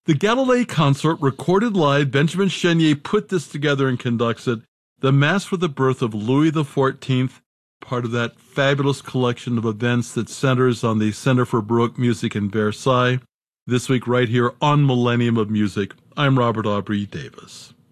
The Galilei Consort, recorded live. Benjamin Chenier put this together and conducts it. The Mass for the Birth of Louis XIV, part of that fabulous collection of events that centers on the Center for Baroque Music in Versailles. This week right here on Millennium of Music, I'm Robert Aubrey Davis.